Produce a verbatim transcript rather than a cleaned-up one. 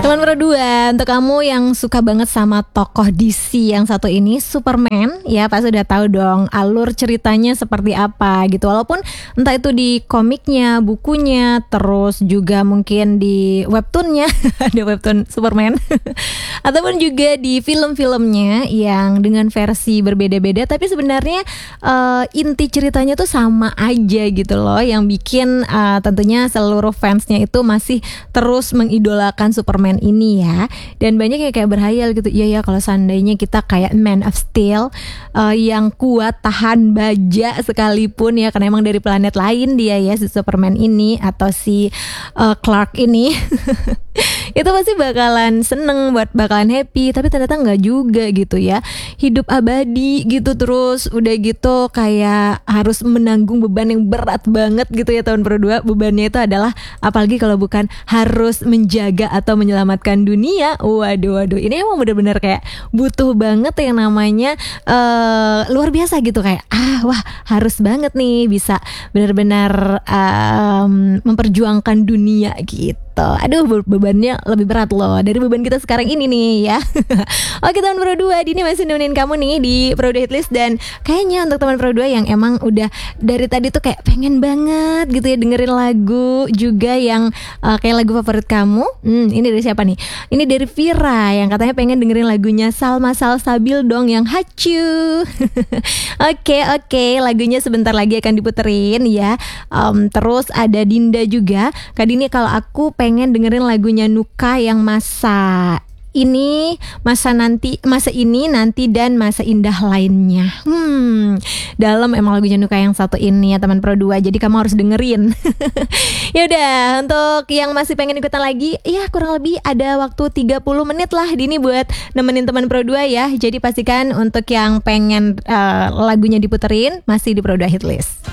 Teman berdua, untuk kamu yang suka banget sama tokoh D C yang satu ini, Superman, ya pasti udah tahu dong alur ceritanya seperti apa gitu. Walaupun entah itu di komiknya, bukunya, terus juga mungkin di webtoonnya, ada webtoon Superman, ataupun juga di film-filmnya yang dengan versi berbeda-beda, tapi sebenarnya uh, inti ceritanya tuh sama aja gitu loh. Yang bikin uh, tentunya seluruh fansnya itu masih terus mengidolakan Superman ini ya. Dan banyak yang kayak berhayal gitu, iya ya kalau seandainya kita kayak Man of Steel uh, yang kuat tahan baja sekalipun ya, karena emang dari planet lain dia ya si Superman ini atau si uh, Clark ini itu pasti bakalan seneng, buat bakalan happy. Tapi ternyata nggak juga gitu ya, hidup abadi gitu, terus udah gitu kayak harus menanggung beban yang berat banget gitu ya tahun berdua. Bebannya itu adalah apalagi kalau bukan harus menjaga atau menyelamatkan dunia. Waduh waduh, ini emang bener-bener kayak butuh banget yang namanya uh, luar biasa gitu, kayak ah wah harus banget nih bisa benar-benar um, memperjuangkan dunia gitu. Aduh, bebannya lebih berat loh dari beban kita sekarang ini nih ya. Oke teman Pro dua, Dini masih nemenin kamu nih di Pro dua Hitlist. Dan kayaknya untuk teman Pro dua yang emang udah dari tadi tuh kayak pengen banget gitu ya dengerin lagu juga yang uh, kayak lagu favorit kamu. Hmm, ini dari siapa nih? Ini dari Vira yang katanya pengen dengerin lagunya Salma Salsabil dong yang Hacu. Oke oke, lagunya sebentar lagi akan diputerin ya. Um, terus ada Dinda juga. Kak Dini, kalau aku pengen dengerin lagunya Nuka yang masa ini, masa nanti, masa ini, nanti, dan masa indah lainnya. Hmm, dalam emang lagunya Nuka yang satu ini ya teman Pro dua. Jadi kamu harus dengerin. Yaudah, untuk yang masih pengen ikutan lagi, ya kurang lebih ada waktu tiga puluh menit lah Dini buat nemenin teman Pro dua ya. Jadi pastikan untuk yang pengen uh, lagunya diputerin masih di Pro dua Hitlist.